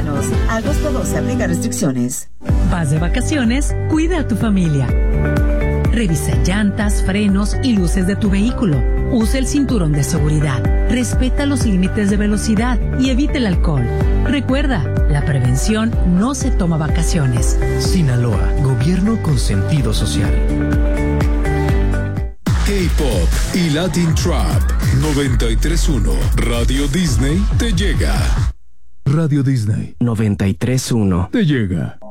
mexicanos. Agosto 12, aplica restricciones. Vas de vacaciones, cuida a tu familia. Revisa llantas, frenos y luces de tu vehículo. Usa el cinturón de seguridad. Respeta los límites de velocidad y evita el alcohol. Recuerda, la prevención no se toma vacaciones. Sinaloa, gobierno con sentido social. K-Pop y Latin Trap 93.1 Radio Disney te llega. Radio Disney 93.1 Te llega.